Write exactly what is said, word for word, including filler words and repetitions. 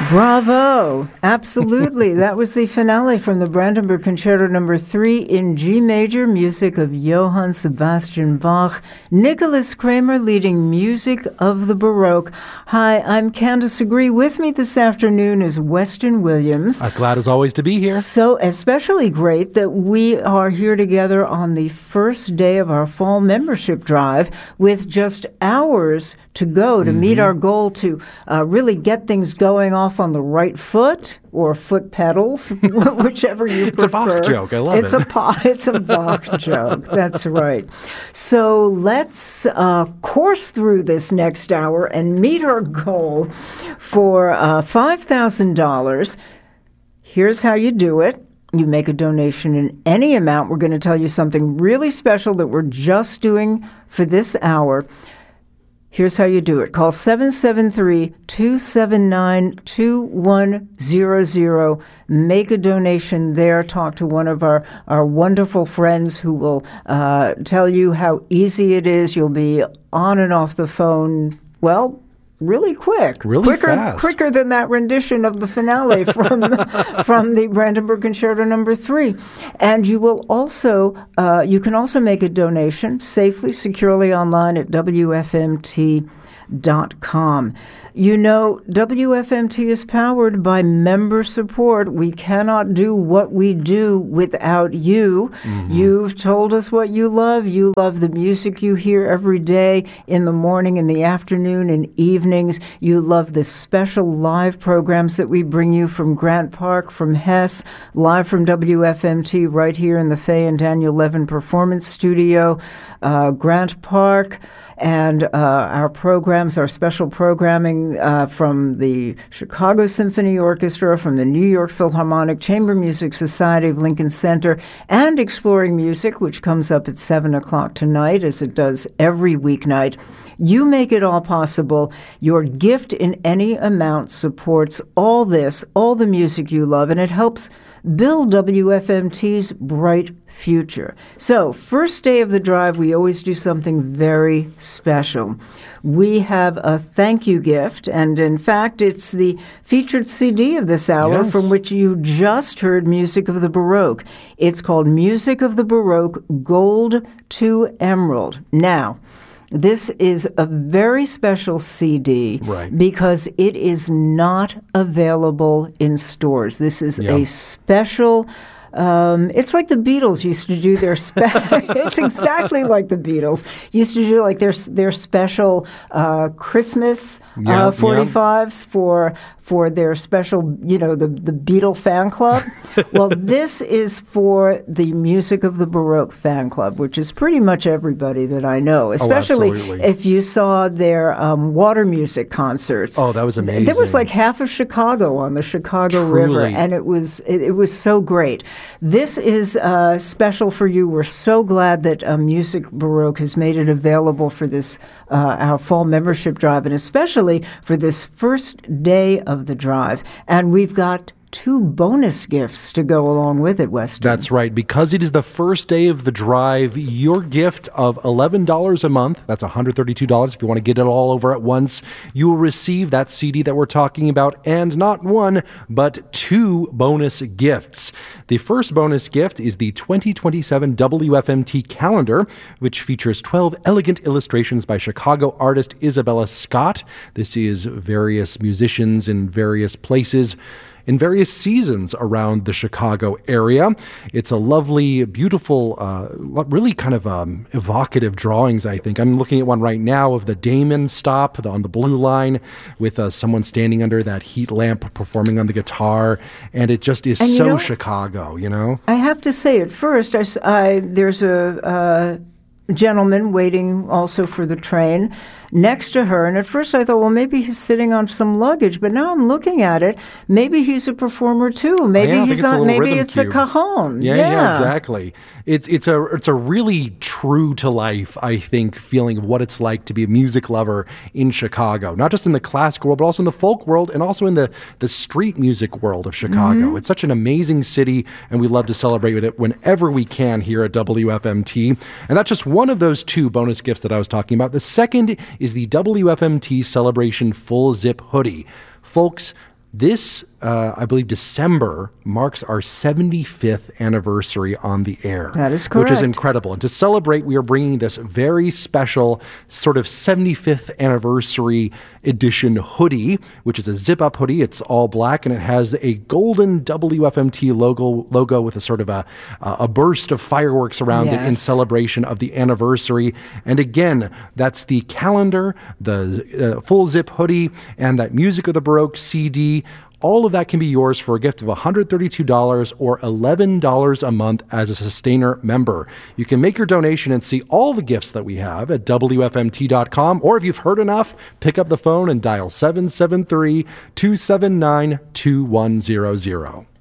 Bravo. Absolutely. That was the finale from the Brandenburg Concerto number three in G major, music of Johann Sebastian Bach. Nicholas Kramer leading music of the Baroque. Hi, I'm Candace Agree. With me this afternoon is Weston Williams. I'm glad as always to be here. So especially great that we are here together on the first day of our fall membership drive with just hours to go to mm-hmm. meet our goal to uh, really get things going off on the right foot or foot pedals, whichever you it's prefer. It's a Bach joke. I love it's it. A po- it's a Bach joke. That's right. So let's uh, course through this next hour and meet our goal for uh, five thousand dollars. Here's how you do it. You make a donation in any amount. We're going to tell you something really special that we're just doing for this hour. Here's how you do it. Call seven seven three, two seven nine, two one zero zero. Make a donation there. Talk to one of our, our wonderful friends who will uh, tell you how easy it is. You'll be on and off the phone, well, really quick. Really quicker, fast. Quicker than that rendition of the finale from, from the Brandenburg Concerto number three. And you will also, uh, you can also make a donation safely, securely online at W F M T dot com. You know, W F M T is powered by member support. We cannot do what we do without you. Mm-hmm. You've told us what you love. You love the music you hear every day in the morning, in the afternoon, and evenings. You love the special live programs that we bring you from Grant Park, from Hess, live from W F M T right here in the Faye and Daniel Levin Performance Studio, uh, Grant Park. And uh, our programs, our special programming uh, from the Chicago Symphony Orchestra, from the New York Philharmonic Chamber Music Society of Lincoln Center, and Exploring Music, which comes up at seven o'clock tonight, as it does every weeknight. You make it all possible. Your gift in any amount supports all this, all the music you love, and it helps build W F M T's bright future. So, first day of the drive, we always do something very special. We have a thank you gift, and in fact, it's the featured C D of this hour yes. from which you just heard Music of the Baroque. It's called Music of the Baroque, Gold to Emerald. Now, this is a very special C D right. because it is not available in stores. This is yep. a special... Um, it's like the Beatles used to do their spe- it's exactly like the Beatles used to do like their their special uh, Christmas yeah, uh, forty-fives yeah. for for their special, you know, the, the Beatle fan club. Well, this is for the Music of the Baroque fan club, which is pretty much everybody that I know, especially oh, if you saw their um, water music concerts. Oh, that was amazing. There was like half of Chicago on the Chicago Truly. River, and it was it, it was so great. This is uh, special for you. We're so glad that uh, Music Baroque has made it available for this uh, our fall membership drive, and especially for this first day of the drive. And we've got two bonus gifts to go along with it, Weston. That's right. Because it is the first day of the drive, your gift of eleven dollars a month, that's one hundred thirty-two dollars if you want to get it all over at once, you will receive that C D that we're talking about, and not one, but two bonus gifts. The first bonus gift is the twenty twenty-seven W F M T calendar, which features twelve elegant illustrations by Chicago artist Isabella Scott. This is various musicians in various places in various seasons around the Chicago area. It's a lovely, beautiful, uh, really kind of um, evocative drawings, I think. I'm looking at one right now of the Damon stop on the Blue Line with uh, someone standing under that heat lamp performing on the guitar, and it just is and so you know, Chicago, you know? I have to say, at first, I, I, there's a... Uh, gentleman waiting also for the train next to her. And at first I thought, well, maybe he's sitting on some luggage. But now I'm looking at it. Maybe he's a performer too. Maybe yeah, he's on. Maybe it's cube. a cajon. Yeah, yeah, yeah, exactly. It's it's a it's a really true to life, I think, feeling of what it's like to be a music lover in Chicago. Not just in the classical world, but also in the folk world, and also in the the street music world of Chicago. Mm-hmm. It's such an amazing city, and we love to celebrate with it whenever we can here at W F M T. And that's just one of those two bonus gifts that I was talking about. The second is the W F M T Celebration Full Zip Hoodie. Folks, This, uh, I believe, December marks our seventy-fifth anniversary on the air. That is correct. Which is incredible. And to celebrate, we are bringing this very special sort of seventy-fifth anniversary edition hoodie, which is a zip-up hoodie. It's all black, and it has a golden W F M T logo logo with a sort of a, a burst of fireworks around yes. it in celebration of the anniversary. And again, that's the calendar, the uh, full zip hoodie, and that Music of the Baroque C D. All of that can be yours for a gift of one hundred thirty-two dollars or eleven dollars a month as a Sustainer member. You can make your donation and see all the gifts that we have at W F M T dot com, or if you've heard enough, pick up the phone and dial seven seven three, two seven nine, two one zero zero.